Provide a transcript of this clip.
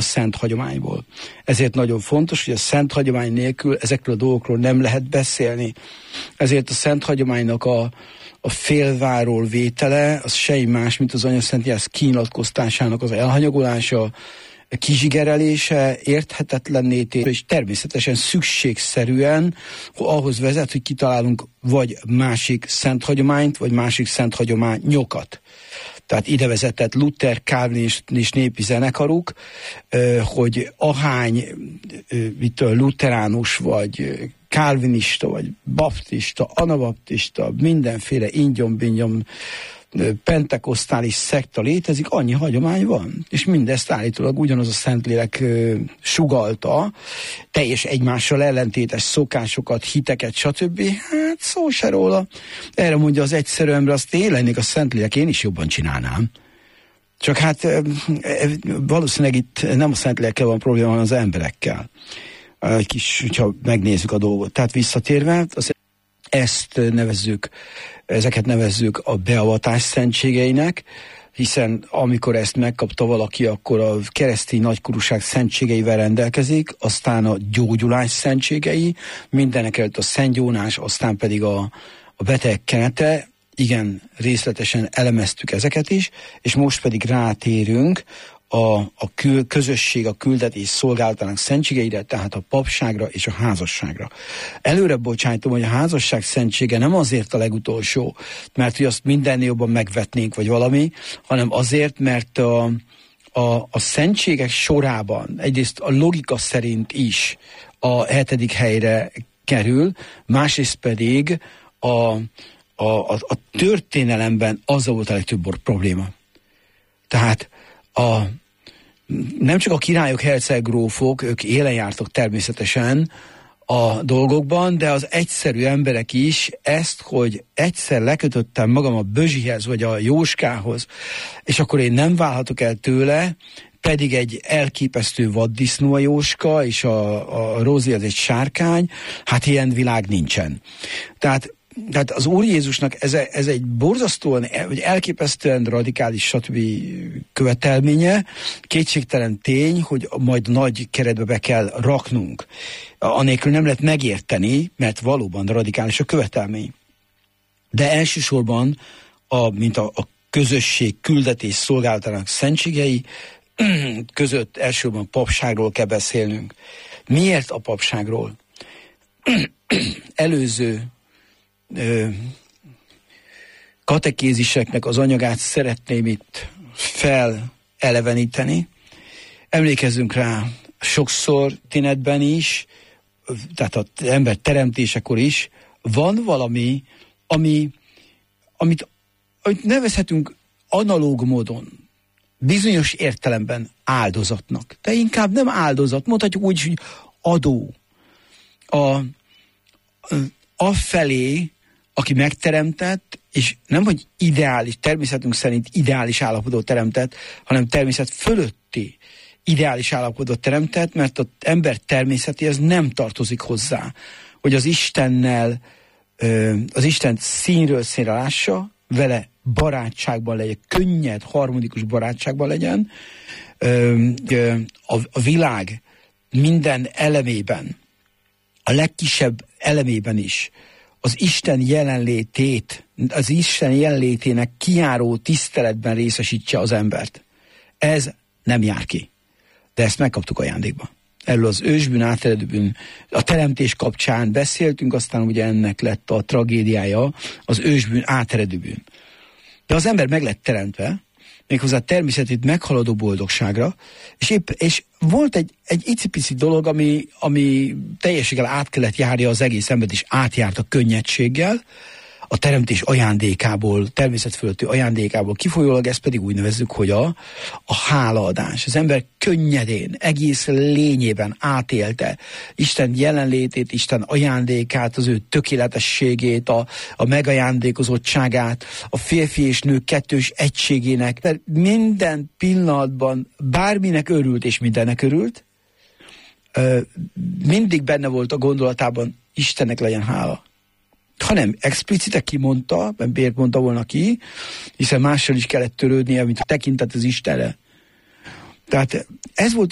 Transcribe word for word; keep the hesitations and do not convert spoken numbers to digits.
szent hagyományból. Ezért nagyon fontos, hogy a szent hagyomány nélkül ezekről a dolgokról nem lehet beszélni. Ezért a szent hagyománynak a, a félváról vétele, az semmi más, mint az Anyaszent Jász kinyilatkoztásának az elhanyagolása, kizsigerelése, érthetetlenné téve, és természetesen szükségszerűen ahhoz vezet, hogy kitalálunk vagy másik szent hagyományt, vagy másik szent hagyományokat. Tehát ide vezetett Luther, Calvin és népi zenekaruk, hogy ahány mitől luteránus, vagy kálvinista, vagy baptista, anabaptista, mindenféle ingyom-bingyom pentekosztális szekta létezik, annyi hagyomány van. És mindezt állítólag ugyanaz a Szentlélek sugalta, teljes egymással ellentétes szokásokat, hiteket, stb. Hát szó se róla. Erre mondja az egyszerű ember, azt én lennék a Szentlélek, én is jobban csinálnám. Csak hát valószínűleg itt nem a Szentlélekkel van probléma, hanem az emberekkel. Egy kis, ha megnézzük a dolgot. Tehát visszatérve, az ezt nevezzük, ezeket nevezzük a beavatás szentségeinek, hiszen amikor ezt megkapta valaki, akkor a keresztény nagykorúság szentségeivel rendelkezik, aztán a gyógyulás szentségei, mindenekelőtt a szentgyónás, aztán pedig a, a beteg kenete. Igen, részletesen elemeztük ezeket is, és most pedig rátérünk a, a kül, közösség, a küldetés szolgálatának szentségeire, tehát a papságra és a házasságra. Előre bocsájtom, hogy a házasság szentsége nem azért a legutolsó, mert hogy azt mindennél jobban megvetnénk, vagy valami, hanem azért, mert a, a, a szentségek sorában egyrészt a logika szerint is a hetedik helyre kerül, másrészt pedig a, a, a, a történelemben az volt a legtöbb probléma. Tehát a, nem csak a királyok, herceggrófok, ők élen jártak természetesen a dolgokban, de az egyszerű emberek is ezt, hogy egyszer lekötöttem magam a Bözsihez, vagy a Jóskához, és akkor én nem válhatok el tőle, pedig egy elképesztő vaddisznó a Jóska, és a, a Rózi az egy sárkány, hát ilyen világ nincsen. Tehát Tehát az Úr Jézusnak ez, ez egy borzasztóan, vagy elképesztően radikális stb. Követelménye, kétségtelen tény, hogy majd nagy keretbe be kell raknunk. Anélkül nem lehet megérteni, mert valóban radikális a követelmény. De elsősorban, a, mint a, a közösség küldetés szolgálatának szentségei között elsősorban papságról kell beszélnünk. Miért a papságról? Előző katekéziseknek az anyagát szeretném itt feleleveníteni. Emlékezzünk rá sokszor tinetben is, tehát az ember teremtésekor is, van valami, ami, amit, amit nevezhetünk analóg módon, bizonyos értelemben áldozatnak. De inkább nem áldozat, mondhatjuk úgy, hogy adó. A, afelé, aki megteremtett, és nem, hogy ideális, természetünk szerint ideális állapotot teremtett, hanem természet fölötti ideális állapotot teremtett, mert az ember természetéhez nem tartozik hozzá, hogy az Istennel, az Isten színről színre lássa, vele barátságban legyen, könnyed, harmonikus barátságban legyen, a világ minden elemében, a legkisebb elemében is az Isten jelenlétét, az Isten jelenlétének kijáró tiszteletben részesítse az embert. Ez nem jár ki. De ezt megkaptuk ajándékba. Erről az ősbűn, áteredőbűn, a teremtés kapcsán beszéltünk, aztán ugye ennek lett a tragédiája, az ősbűn, áteredőbűn. De az ember meg lett teremtve, méghozzá természetét meghaladó boldogságra, és, épp, és volt egy, egy icipici dolog, ami, ami teljességgel át kellett járja az egész embert, és átjárt a könnyedséggel, a teremtés ajándékából, természet fölötti ajándékából kifolyólag, ezt pedig úgy nevezzük, hogy a, a hálaadás. Az ember könnyedén, egész lényében átélte Isten jelenlétét, Isten ajándékát, az ő tökéletességét, a, a megajándékozottságát, a férfi és nő kettős egységének. Mert minden pillanatban bárminek örült, és mindennek örült, mindig benne volt a gondolatában, Istennek legyen hála. Hanem explicite kimondta, mert miért mondta volna ki, hiszen mással is kellett törődnie, mint a tekintet az Istenre. Tehát ez volt